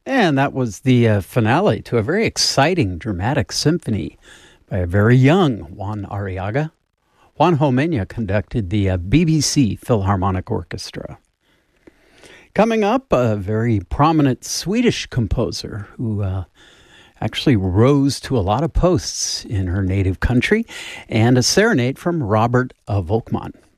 And that was the finale to a very exciting dramatic symphony by a very young Juan Arriaga. Juan Homenya conducted the BBC Philharmonic Orchestra. Coming up, a very prominent Swedish composer who actually rose to a lot of posts in her native country, and a serenade from Robert Volkmann.